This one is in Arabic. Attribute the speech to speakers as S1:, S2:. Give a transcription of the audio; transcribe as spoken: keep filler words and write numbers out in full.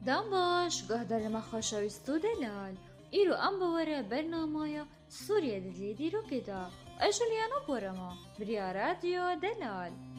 S1: دام باش قهدر ما خاشويستو دلال إيرو أم بورا برنامايا سوريا ددلي ديرو كدا أجوليانو بورما بريا راديو دلال.